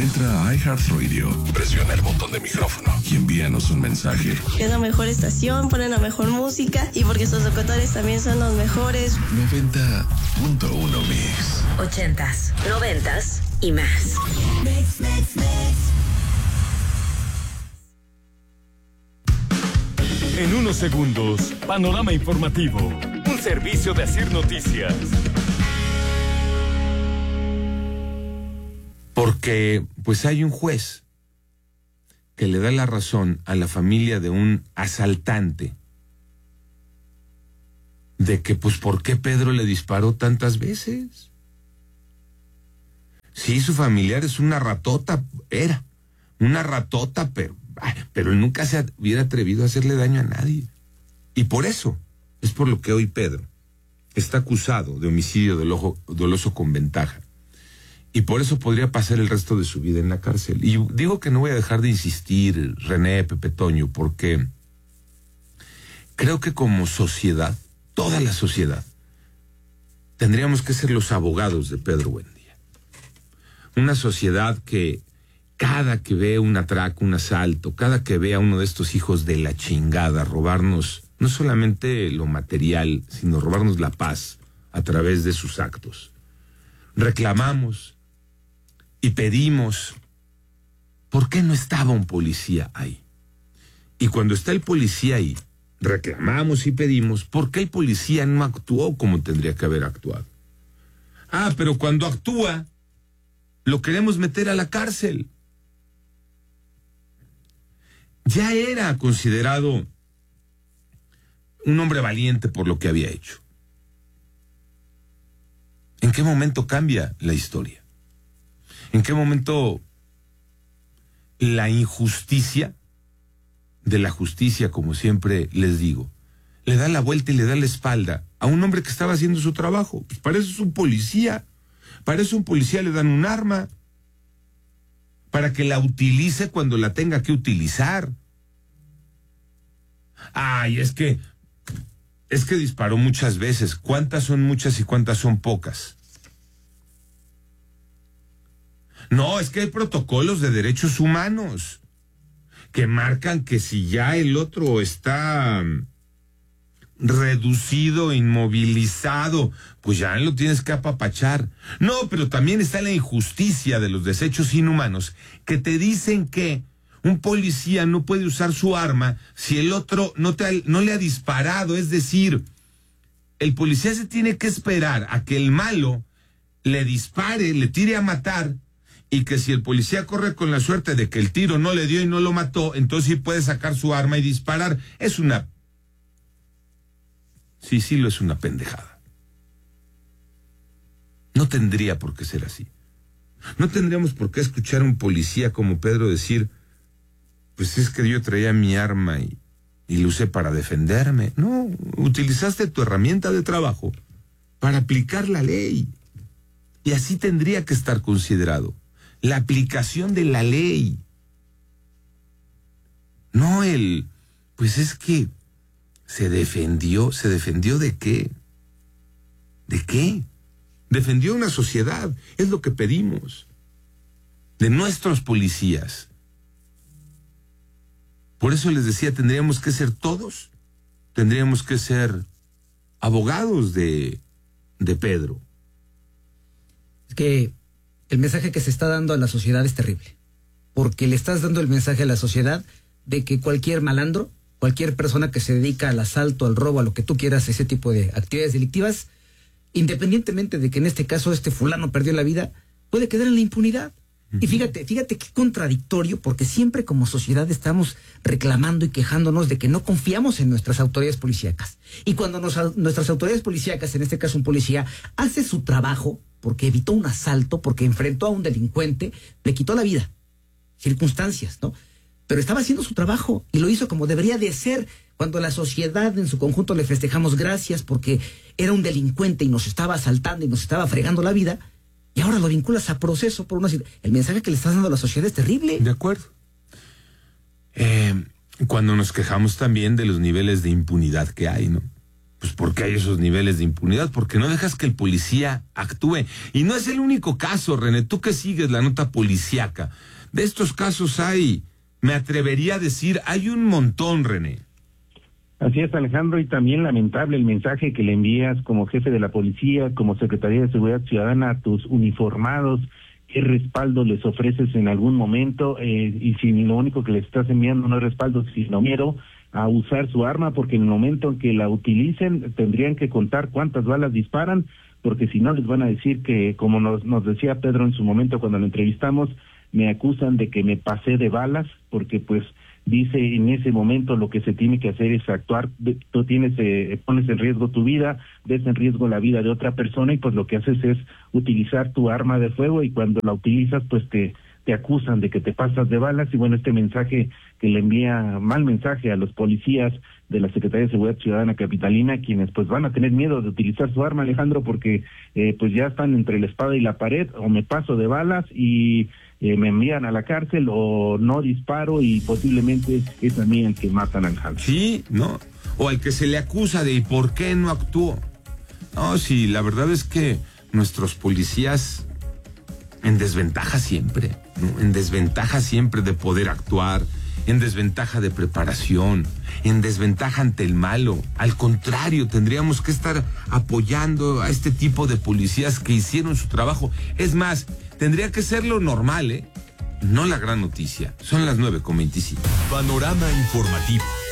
Entra a iHeartRadio, presiona el botón de micrófono y envíanos un mensaje. Es la mejor estación, ponen la mejor música y porque sus locutores también son los mejores. 90.1 Mix. 80s, 90s y más. Mix. En unos segundos, panorama informativo. Un servicio de Asir Noticias. Porque, pues hay un juez que le da la razón a la familia de un asaltante de que, pues, ¿por qué Pedro le disparó tantas veces? Sí, su familiar es una ratota, era una ratota, pero él nunca se hubiera atrevido a hacerle daño a nadie. Y por eso es por lo que hoy Pedro está acusado de homicidio doloso con ventaja. Y por eso podría pasar el resto de su vida en la cárcel. Y digo que no voy a dejar de insistir, René, Pepe Toño, porque creo que como sociedad, toda la sociedad, tendríamos que ser los abogados de Pedro Buendía. Una sociedad que cada que ve un atraco, un asalto, cada que ve a uno de estos hijos de la chingada robarnos no solamente lo material, sino robarnos la paz a través de sus actos, reclamamos y pedimos, ¿por qué no estaba un policía ahí? Y cuando está el policía ahí, reclamamos y pedimos, ¿por qué el policía no actuó como tendría que haber actuado? Ah, pero cuando actúa, lo queremos meter a la cárcel. Ya era considerado un hombre valiente por lo que había hecho. ¿En qué momento cambia la historia? ¿En qué momento la injusticia de la justicia, como siempre les digo, le da la vuelta y le da la espalda a un hombre que estaba haciendo su trabajo? Pues para eso es un policía. Para eso un policía le dan un arma, para que la utilice cuando la tenga que utilizar. Ay, es que disparó muchas veces. ¿Cuántas son muchas y cuántas son pocas? No, es que hay protocolos de derechos humanos que marcan que si ya el otro está reducido, inmovilizado, pues ya lo tienes que apapachar. No, pero también está la injusticia de los desechos inhumanos que te dicen que un policía no puede usar su arma si el otro no le ha disparado. Es decir, el policía se tiene que esperar a que el malo le dispare, le tire a matar, y que si el policía corre con la suerte de que el tiro no le dio y no lo mató, entonces sí puede sacar su arma y disparar. Es una... Sí, lo es una pendejada. No tendría por qué ser así. No tendríamos por qué escuchar a un policía como Pedro decir, pues es que yo traía mi arma y lo usé para defenderme. No, utilizaste tu herramienta de trabajo para aplicar la ley. Y así tendría que estar considerado. La aplicación de la ley. No pues es que se defendió ¿de qué? ¿De qué? Defendió una sociedad, es lo que pedimos. De nuestros policías. Por eso les decía, tendríamos que ser todos, tendríamos que ser abogados de Pedro. Es que el mensaje que se está dando a la sociedad es terrible, porque le estás dando el mensaje a la sociedad de que cualquier malandro, cualquier persona que se dedica al asalto, al robo, a lo que tú quieras, ese tipo de actividades delictivas, independientemente de que en este caso este fulano perdió la vida, puede quedar en la impunidad. Y fíjate qué contradictorio, porque siempre como sociedad estamos reclamando y quejándonos de que no confiamos en nuestras autoridades policíacas. Y cuando nuestras autoridades policíacas, en este caso un policía, hace su trabajo, porque evitó un asalto, porque enfrentó a un delincuente, le quitó la vida. Circunstancias, ¿no? Pero estaba haciendo su trabajo y lo hizo como debería de ser. Cuando la sociedad en su conjunto le festejamos gracias porque era un delincuente y nos estaba asaltando y nos estaba fregando la vida, y ahora lo vinculas a proceso por una... El mensaje que le estás dando a la sociedad es terrible. De acuerdo. Cuando nos quejamos también de los niveles de impunidad que hay, ¿no? Pues porque hay esos niveles de impunidad, porque no dejas que el policía actúe. Y no es el único caso, René, tú que sigues la nota policíaca. De estos casos hay, me atrevería a decir, hay un montón, René. Así es, Alejandro, y también lamentable el mensaje que le envías como jefe de la policía, como Secretaría de Seguridad Ciudadana a tus uniformados. ¿Qué respaldo les ofreces en algún momento? Y si lo único que les estás enviando no es respaldo, sino miedo a usar su arma, porque en el momento en que la utilicen tendrían que contar cuántas balas disparan, porque si no les van a decir que, como nos decía Pedro en su momento cuando lo entrevistamos, me acusan de que me pasé de balas, porque pues dice en ese momento lo que se tiene que hacer es actuar, tú pones en riesgo tu vida, ves en riesgo la vida de otra persona y pues lo que haces es utilizar tu arma de fuego y cuando la utilizas pues te acusan de que te pasas de balas y bueno, este mensaje que le envía mal mensaje a los policías de la Secretaría de Seguridad Ciudadana Capitalina, quienes pues van a tener miedo de utilizar su arma, Alejandro, porque pues ya están entre la espada y la pared, o me paso de balas y me envían a la cárcel o no disparo y posiblemente es a mí el que matan al Alejandro. Sí, ¿no? O al que se le acusa de ¿y por qué no actuó? No, sí, la verdad es que nuestros policías en desventaja siempre, ¿no? En desventaja siempre de poder actuar, en desventaja de preparación, en desventaja ante el malo. Al contrario, tendríamos que estar apoyando a este tipo de policías que hicieron su trabajo. Es más, tendría que ser lo normal, no la gran noticia. Son las 9:25. Panorama informativo.